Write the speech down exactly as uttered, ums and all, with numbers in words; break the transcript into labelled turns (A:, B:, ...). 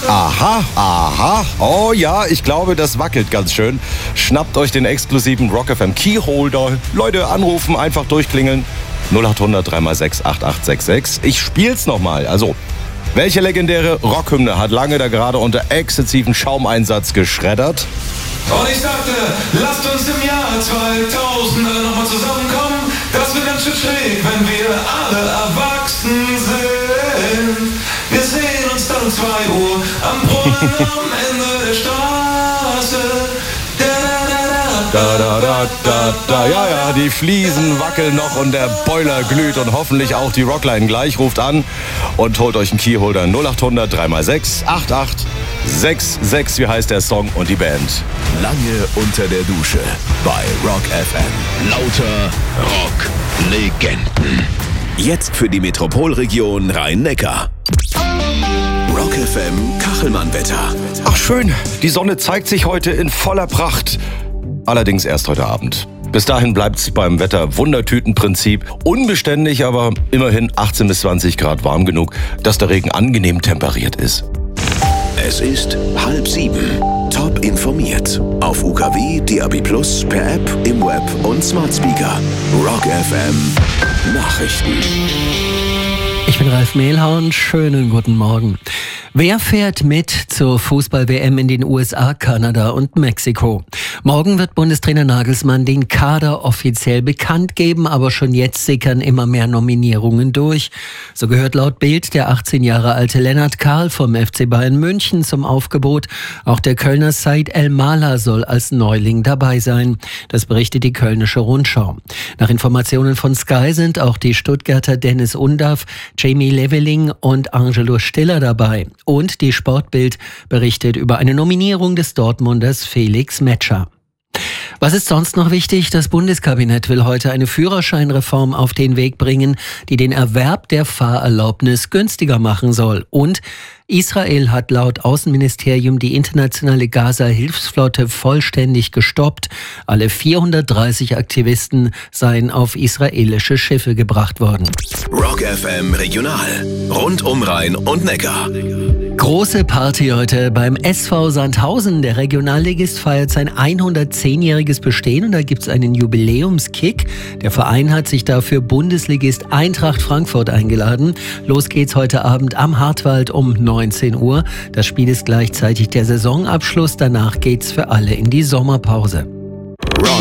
A: Aha, aha. Oh ja, ich glaube, das wackelt ganz schön. Schnappt euch den exklusiven Rock F M Keyholder. Leute, anrufen, einfach durchklingeln. null acht hundert drei mal sechs acht acht sechs sechs. Ich spiel's nochmal. Also, welche legendäre Rockhymne hat lange da gerade unter exzessiven Schaumeinsatz geschreddert?
B: Und ich sagte, lasst uns im Jahr zweitausend alle nochmal zusammenkommen. Das wird ganz schön schräg, wenn wir alle erwachsen sind. Wir sehen uns dann um zwei Uhr am Brunnen am Ende der Straße.
A: Da, da, da, da, da. Ja, ja, die Fliesen wackeln noch und der Boiler glüht und hoffentlich auch die Rockline gleich. Ruft an und holt euch einen Keyholder. null acht hundert drei mal sechs acht acht sechs sechs. Wie heißt der Song und die Band?
C: Lange unter der Dusche bei Rock F M. Lauter Rock-Legenden. Jetzt für die Metropolregion Rhein-Neckar. Rock F M Kachelmann-Wetter.
A: Ach schön, die Sonne zeigt sich heute in voller Pracht. Allerdings erst heute Abend. Bis dahin bleibt's beim Wetter-Wundertüten-Prinzip. Unbeständig, aber immerhin achtzehn bis zwanzig Grad warm genug, dass der Regen angenehm temperiert ist.
C: Es ist halb sieben. Top informiert. Auf U K W, D A B plus, per App, im Web und Smart Speaker. Rock F M Nachrichten.
D: Ich bin Ralf Mehlhorn, schönen guten Morgen. Wer fährt mit zur Fußball-W M in den U S A, Kanada und Mexiko? Morgen wird Bundestrainer Nagelsmann den Kader offiziell bekannt geben, aber schon jetzt sickern immer mehr Nominierungen durch. So gehört laut Bild der achtzehn Jahre alte Lennart Kahl vom F C Bayern München zum Aufgebot. Auch der Kölner Said El-Mala soll als Neuling dabei sein. Das berichtet die Kölnische Rundschau. Nach Informationen von Sky sind auch die Stuttgarter Dennis Undaff, Jamie Leveling und Angelo Stiller dabei. Und die Sportbild berichtet über eine Nominierung des Dortmunders Felix Metscher. Was ist sonst noch wichtig? Das Bundeskabinett will heute eine Führerscheinreform auf den Weg bringen, die den Erwerb der Fahrerlaubnis günstiger machen soll. Und Israel hat laut Außenministerium die internationale Gaza-Hilfsflotte vollständig gestoppt. Alle vierhundertdreißig Aktivisten seien auf israelische Schiffe gebracht worden.
C: Rock F M Regional. Rund um Rhein und Neckar.
D: Große Party heute beim S V Sandhausen. Der Regionalligist feiert sein hundertzehnjähriges Bestehen und da gibt's einen Jubiläumskick. Der Verein hat sich dafür Bundesligist Eintracht Frankfurt eingeladen. Los geht's heute Abend am Hartwald um neunzehn Uhr. Das Spiel ist gleichzeitig der Saisonabschluss. Danach geht's für alle in die Sommerpause.